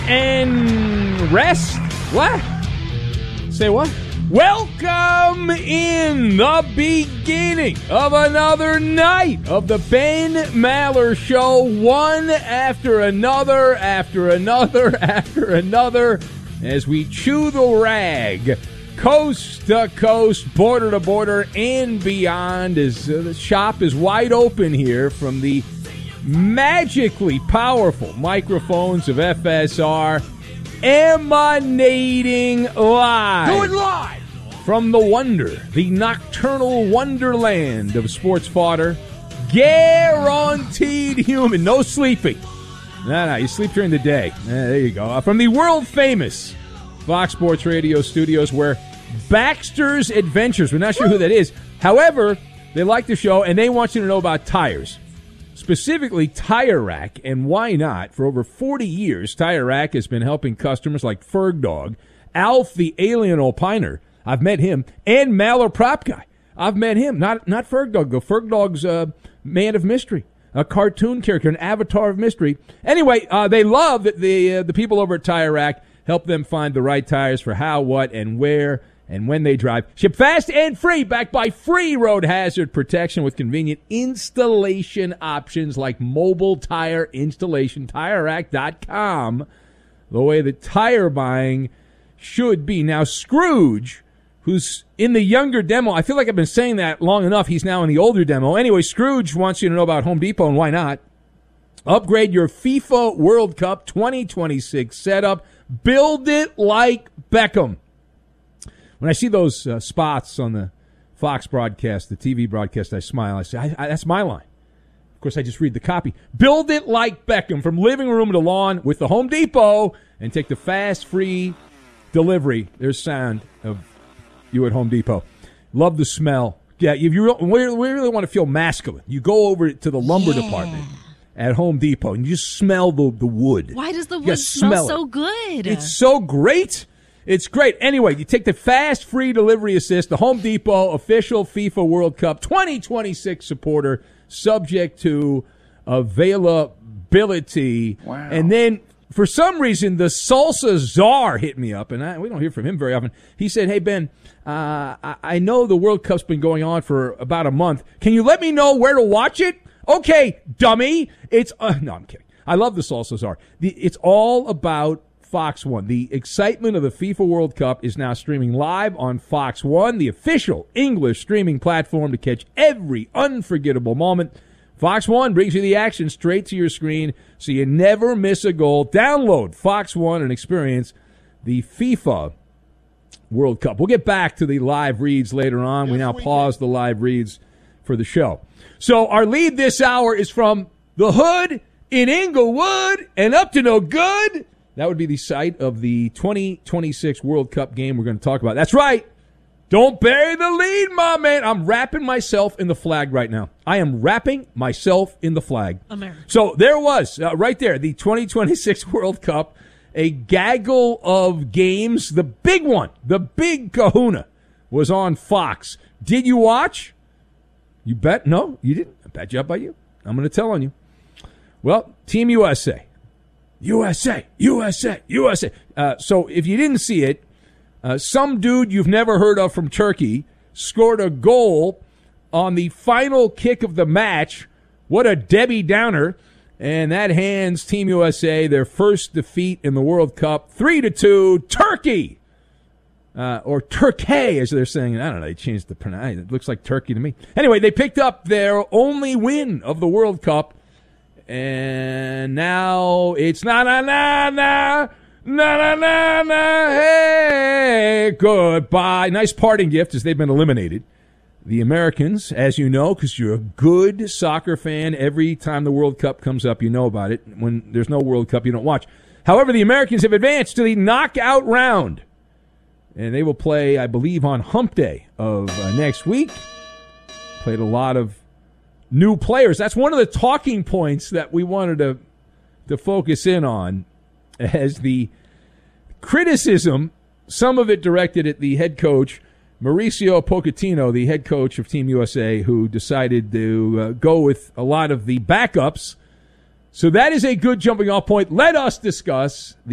and rest. What? Say what? Welcome in the beginning of another night of the Ben Maller Show. One after another, as we chew the rag, coast to coast, border to border, and beyond, as the shop is wide open here from the magically powerful microphones of FSR, emanating live. Do it live! From the nocturnal wonderland of sports fodder, guaranteed human, no sleeping. No, you sleep during the day. There you go. From the world-famous Fox Sports Radio studios, where Baxter's Adventures, we're not sure who that is. However, they like the show, and they want you to know about tires. Specifically, Tire Rack, and why not? For over 40 years, Tire Rack has been helping customers like Ferg Dog, Alf the Alien Opiner, I've met him, and Maller Prop Guy. I've met him, not Ferg Dog, though. Ferg Dog's a man of mystery, a cartoon character, an avatar of mystery. Anyway, they love that the people over at Tire Rack help them find the right tires for how, what, and where, and when they drive. Ship fast and free, backed by free road hazard protection with convenient installation options like mobile tire installation. TireRack.com, the way that tire buying should be. Now, Scrooge, who's in the younger demo, I feel like I've been saying that long enough. He's now in the older demo. Anyway, Scrooge wants you to know about Home Depot, and why not? Upgrade your FIFA World Cup 2026 setup. Build it like Beckham. When I see those spots on the Fox broadcast, the TV broadcast, I smile. I say, that's my line. Of course, I just read the copy. Build it like Beckham, from living room to lawn with the Home Depot, and take the fast, free delivery. There's sound of you at Home Depot. Love the smell. Yeah, if you really want to feel masculine, you go over to the lumber department at Home Depot, and you just smell the wood. Why does the wood smell so good? It's so great. It's great. Anyway, you take the fast, free delivery assist, the Home Depot official FIFA World Cup 2026 supporter, subject to availability. Wow. And then, for some reason, the Salsa Czar hit me up, and we don't hear from him very often. He said, hey, Ben, I know the World Cup's been going on for about a month. Can you let me know where to watch it? Okay, dummy. No, I'm kidding. I love the Salsa Czar. It's all about Fox One. The excitement of the FIFA World Cup is now streaming live on Fox One, the official English streaming platform to catch every unforgettable moment. Fox One brings you the action straight to your screen so you never miss a goal. Download Fox One and experience the FIFA World Cup. We'll get back to the live reads later on. We now pause the live reads for the show. So our lead this hour is from the hood in Inglewood and up to no good. That would be the site of the 2026 World Cup game we're going to talk about. That's right. Don't bury the lead, my man. I'm wrapping myself in the flag right now. I am wrapping myself in the flag. America. So there was, right there, the 2026 World Cup, a gaggle of games. The big one, the big kahuna, was on Fox. Did you watch? You bet? No, you didn't. I bet you up by you. I'm going to tell on you. Well, Team USA. USA. So if you didn't see it, some dude you've never heard of from Turkey scored a goal on the final kick of the match. What a Debbie Downer. And that hands Team USA their first defeat in the World Cup. 3-2, Turkey. Or Turkey, as they're saying. I don't know. They changed the pronoun. It looks like Turkey to me. Anyway, they picked up their only win of the World Cup. And now it's na-na-na-na. Na-na-na-na, hey, goodbye. Nice parting gift as they've been eliminated. The Americans, as you know, because you're a good soccer fan, every time the World Cup comes up, you know about it. When there's no World Cup, you don't watch. However, the Americans have advanced to the knockout round. And they will play, I believe, on Hump Day of next week. Played a lot of new players. That's one of the talking points that we wanted to focus in on. As the criticism, some of it directed at the head coach, Mauricio Pochettino, the head coach of Team USA, who decided to go with a lot of the backups. So that is a good jumping off point. Let us discuss the